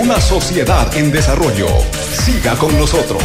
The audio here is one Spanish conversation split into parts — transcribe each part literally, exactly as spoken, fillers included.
una sociedad en desarrollo. Siga con nosotros.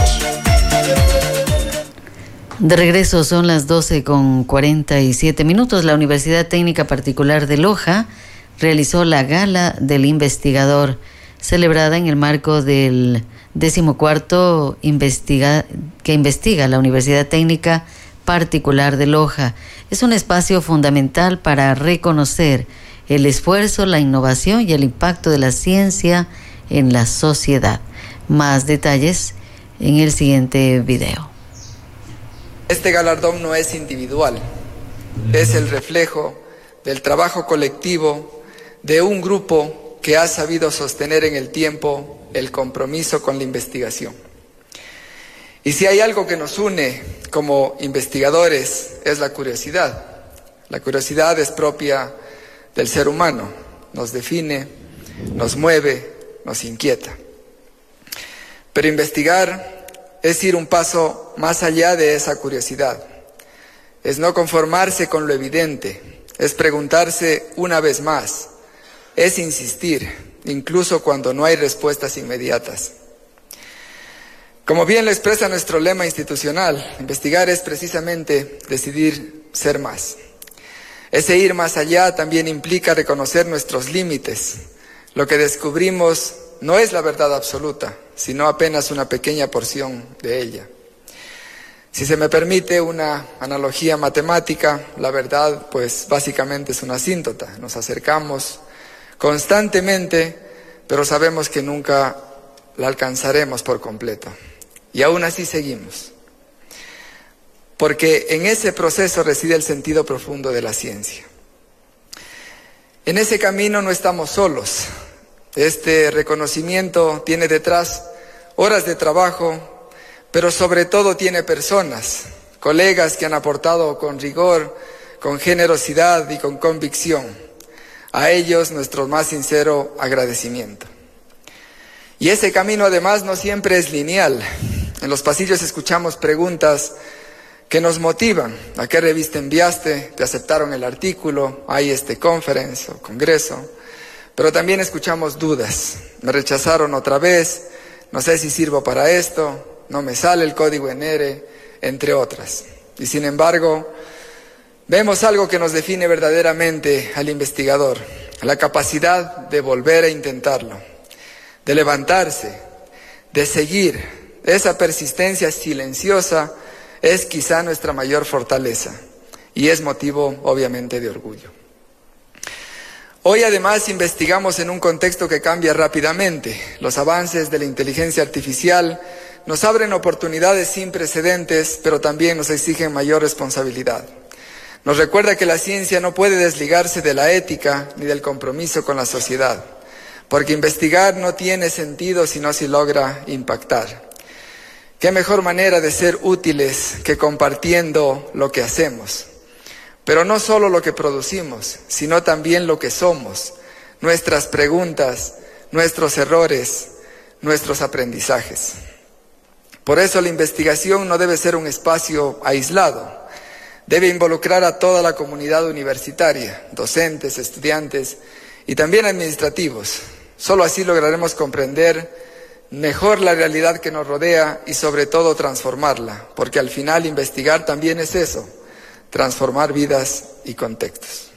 De regreso, son las doce con cuarenta y siete minutos. La Universidad Técnica Particular de Loja realizó la Gala del Investigador, celebrada en el marco del decimocuarto investiga, que investiga la Universidad Técnica Particular de Loja. Es un espacio fundamental para reconocer el esfuerzo, la innovación y el impacto de la ciencia en la sociedad. Más detalles en el siguiente video. Este galardón no es individual, es el reflejo del trabajo colectivo de un grupo que ha sabido sostener en el tiempo el compromiso con la investigación. Y si hay algo que nos une como investigadores es la curiosidad. La curiosidad es propia del ser humano, nos define, nos mueve, nos inquieta. Pero investigar es ir un paso más allá de esa curiosidad. Es no conformarse con lo evidente, es preguntarse una vez más, es insistir, incluso cuando no hay respuestas inmediatas. Como bien lo expresa nuestro lema institucional, investigar es precisamente decidir ser más. Ese ir más allá también implica reconocer nuestros límites. Lo que descubrimos no es la verdad absoluta, sino apenas una pequeña porción de ella. Si se me permite una analogía matemática, la verdad pues básicamente es una asíntota. Nos acercamos constantemente, pero sabemos que nunca la alcanzaremos por completo. Y aún así seguimos. Porque en ese proceso reside el sentido profundo de la ciencia. En ese camino no estamos solos. Este reconocimiento tiene detrás horas de trabajo, pero sobre todo tiene personas, colegas que han aportado con rigor, con generosidad y con convicción. A ellos nuestro más sincero agradecimiento. Y ese camino además no siempre es lineal. En los pasillos escuchamos preguntas que nos motivan. ¿A qué revista enviaste? ¿Te aceptaron el artículo? ¿Hay este conference o congreso? Pero también escuchamos dudas. ¿Me rechazaron otra vez? No sé si sirvo para esto. No me sale el código N R, entre otras. Y sin embargo, vemos algo que nos define verdaderamente al investigador. La capacidad de volver a intentarlo, de levantarse, de seguir. Esa persistencia silenciosa es quizá nuestra mayor fortaleza y es motivo obviamente de orgullo. Hoy además investigamos en un contexto que cambia rápidamente. Los avances de la inteligencia artificial nos abren oportunidades sin precedentes, pero también nos exigen mayor responsabilidad. Nos recuerda que la ciencia no puede desligarse de la ética ni del compromiso con la sociedad, porque investigar no tiene sentido si no se logra impactar. ¿Qué mejor manera de ser útiles que compartiendo lo que hacemos? Pero no solo lo que producimos, sino también lo que somos, nuestras preguntas, nuestros errores, nuestros aprendizajes. Por eso la investigación no debe ser un espacio aislado, debe involucrar a toda la comunidad universitaria, docentes, estudiantes y también administrativos. Solo así lograremos comprender mejor la realidad que nos rodea y sobre todo transformarla, porque al final investigar también es eso, transformar vidas y contextos.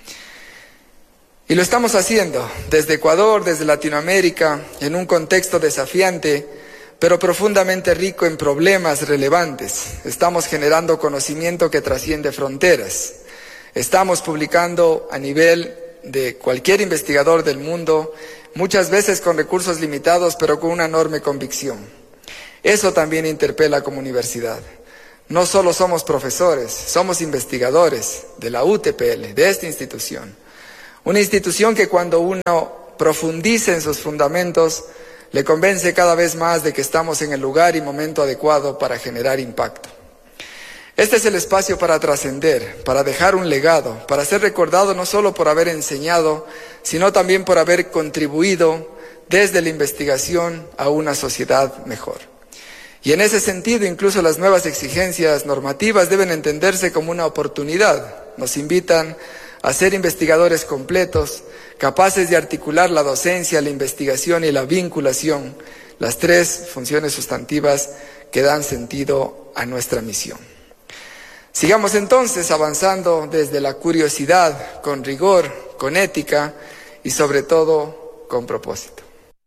Y lo estamos haciendo desde Ecuador, desde Latinoamérica, en un contexto desafiante, pero profundamente rico en problemas relevantes. Estamos generando conocimiento que trasciende fronteras. Estamos publicando a nivel de cualquier investigador del mundo, muchas veces con recursos limitados, pero con una enorme convicción. Eso también interpela como universidad. No solo somos profesores, somos investigadores de la U T P L, de esta institución. Una institución que cuando uno profundiza en sus fundamentos, le convence cada vez más de que estamos en el lugar y momento adecuado para generar impacto. Este es el espacio para trascender, para dejar un legado, para ser recordado no solo por haber enseñado, sino también por haber contribuido desde la investigación a una sociedad mejor. Y en ese sentido, incluso las nuevas exigencias normativas deben entenderse como una oportunidad. Nos invitan a ser investigadores completos, capaces de articular la docencia, la investigación y la vinculación, las tres funciones sustantivas que dan sentido a nuestra misión. Sigamos entonces avanzando desde la curiosidad, con rigor, con ética y sobre todo con propósito.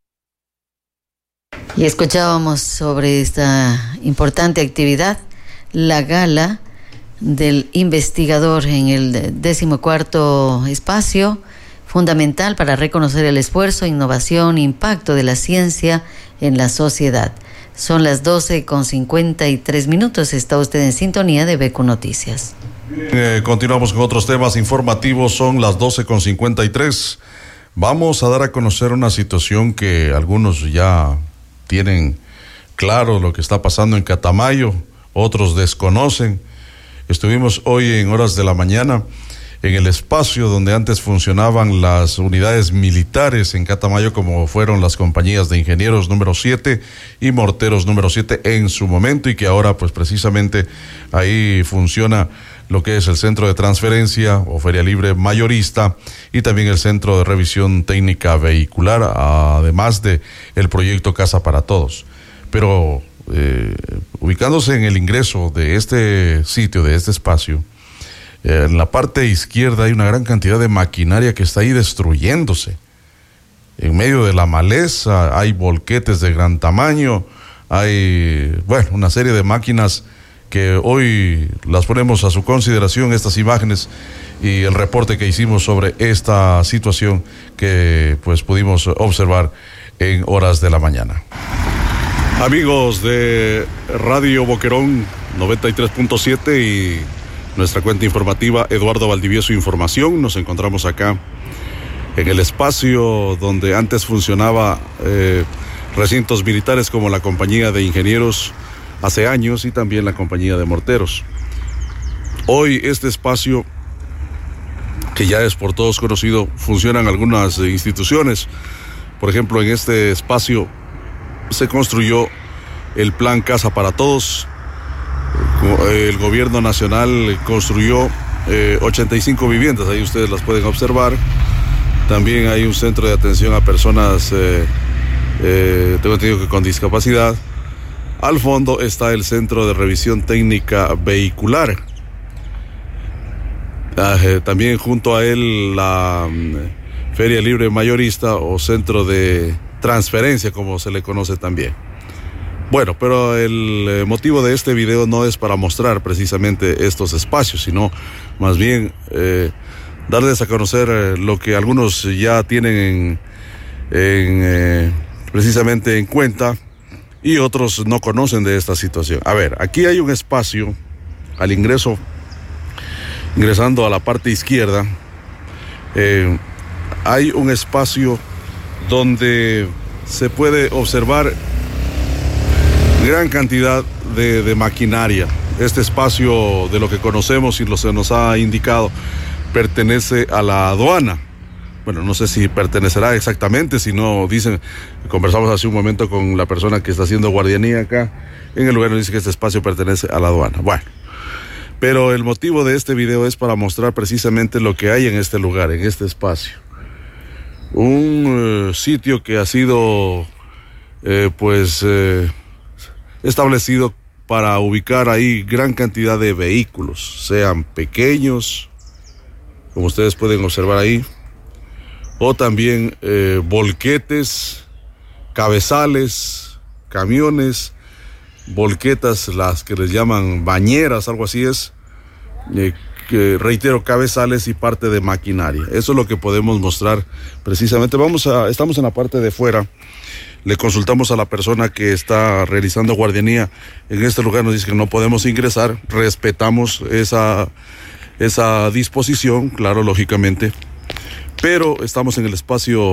Y escuchábamos sobre esta importante actividad, la gala del investigador en el decimocuarto espacio, fundamental para reconocer el esfuerzo, innovación e impacto de la ciencia en la sociedad. Son las doce con cincuenta y tres minutos. Está usted en sintonía de B Q Noticias. Eh, continuamos con otros temas informativos. Son las doce con cincuenta y tres. Vamos a dar a conocer una situación que algunos ya tienen claro lo que está pasando en Catamayo, otros desconocen. Estuvimos hoy en horas de la mañana en el espacio donde antes funcionaban las unidades militares en Catamayo, como fueron las compañías de ingenieros número siete y morteros número siete en su momento, y que ahora pues precisamente ahí funciona lo que es el centro de transferencia o feria libre mayorista y también el centro de revisión técnica vehicular, además de el proyecto Casa para Todos. Pero eh, ubicándose en el ingreso de este sitio, de este espacio, en la parte izquierda hay una gran cantidad de maquinaria que está ahí destruyéndose. En medio de la maleza hay volquetes de gran tamaño, hay, bueno, una serie de máquinas que hoy las ponemos a su consideración, estas imágenes y el reporte que hicimos sobre esta situación que pues pudimos observar en horas de la mañana. Amigos de Radio Boquerón noventa y tres punto siete y nuestra cuenta informativa Eduardo Valdivieso Información, nos encontramos acá en el espacio donde antes funcionaba eh, recintos militares como la compañía de ingenieros hace años y también la compañía de morteros. Hoy este espacio, que ya es por todos conocido, funcionan algunas instituciones. Por ejemplo, en este espacio se construyó el plan Casa para Todos. El gobierno nacional construyó eh, ochenta y cinco viviendas, ahí ustedes las pueden observar. También hay un centro de atención a personas, eh, eh, tengo entendido que con discapacidad. Al fondo está el centro de revisión técnica vehicular. Ah, eh, también junto a él la um, feria libre mayorista o centro de transferencia, como se le conoce también. Bueno, pero el eh, motivo de este video no es para mostrar precisamente estos espacios, sino más bien eh, darles a conocer eh, lo que algunos ya tienen en, en, eh, precisamente en cuenta y otros no conocen de esta situación. A ver, aquí hay un espacio al ingreso, ingresando a la parte izquierda, eh, hay un espacio donde se puede observar gran cantidad de, de maquinaria. Este espacio, de lo que conocemos y lo se nos ha indicado, pertenece a la aduana. Bueno, no sé si pertenecerá exactamente, si no dicen, conversamos hace un momento con la persona que está haciendo guardianía acá, en el lugar nos dice que este espacio pertenece a la aduana. Bueno, pero el motivo de este video es para mostrar precisamente lo que hay en este lugar, en este espacio. Un uh, sitio que ha sido, eh, pues, eh, establecido para ubicar ahí gran cantidad de vehículos, sean pequeños, como ustedes pueden observar ahí, o también eh, volquetes, cabezales, camiones, volquetas, las que les llaman bañeras, algo así es, eh, que reitero, cabezales y parte de maquinaria. Eso es lo que podemos mostrar precisamente. Vamos a, estamos en la parte de fuera. Le consultamos a la persona que está realizando guardianía en este lugar, nos dice que no podemos ingresar, respetamos esa, esa disposición, claro, lógicamente, pero estamos en el espacio